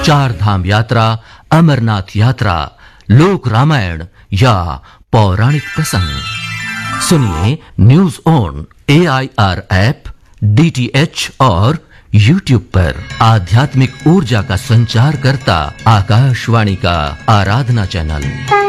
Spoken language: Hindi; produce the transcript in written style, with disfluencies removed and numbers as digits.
चार धाम यात्रा, अमरनाथ यात्रा, लोक रामायण या पौराणिक प्रसंग सुनिए news on AIR app, DTH और YouTube पर। आध्यात्मिक ऊर्जा का संचार करता आकाशवाणी का आराधना चैनल।